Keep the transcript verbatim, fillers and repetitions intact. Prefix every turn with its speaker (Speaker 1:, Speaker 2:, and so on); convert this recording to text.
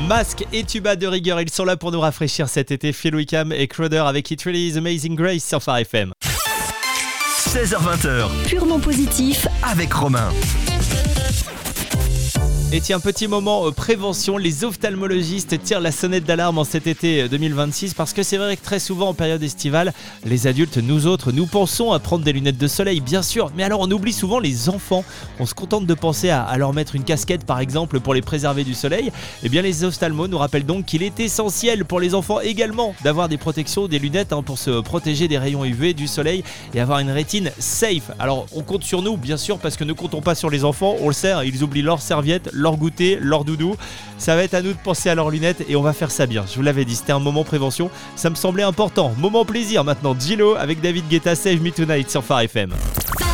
Speaker 1: Masque et tuba de rigueur, ils sont là pour nous rafraîchir cet été. Phil Wickham et Crowder avec It Really Is Amazing Grace sur Phare F M.
Speaker 2: seize heures vingt,
Speaker 3: Purement positif
Speaker 2: avec Romain.
Speaker 1: Et tiens, petit moment euh, prévention, les ophtalmologistes tirent la sonnette d'alarme en cet été deux mille vingt-six parce que c'est vrai que très souvent en période estivale, les adultes, nous autres, nous pensons à prendre des lunettes de soleil, bien sûr, mais alors on oublie souvent les enfants. On se contente de penser à, à leur mettre une casquette par exemple pour les préserver du soleil. Eh bien les ophtalmos nous rappellent donc qu'il est essentiel pour les enfants également d'avoir des protections, des lunettes hein, pour se protéger des rayons U V, du soleil et avoir une rétine safe. Alors on compte sur nous bien sûr parce que ne comptons pas sur les enfants, on le sait, hein, ils oublient leurs serviettes, leur goûter, leur doudou. Ça va être à nous de penser à leurs lunettes et on va faire ça bien. Je vous l'avais dit, c'était un moment prévention. Ça me semblait important. Moment plaisir maintenant. Gillo avec David Guetta, Save Me Tonight sur Phare F M.